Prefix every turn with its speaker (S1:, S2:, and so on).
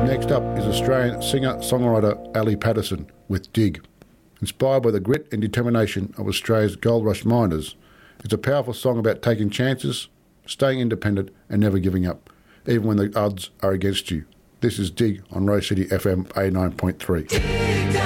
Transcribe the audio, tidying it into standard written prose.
S1: Next up is Australian singer-songwriter Ali Patterson with Dig. Inspired by the grit and determination of Australia's gold rush miners, it's a powerful song about taking chances, staying independent and never giving up, even when the odds are against you. This is Dig on Rose City FM 89.3.